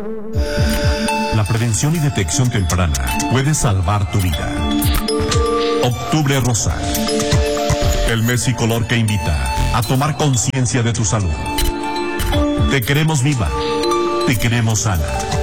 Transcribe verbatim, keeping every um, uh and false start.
La prevención y detección temprana puede salvar tu vida. Octubre Rosa. El mes y color que invita a tomar conciencia de tu salud. Te queremos viva. Te queremos sana.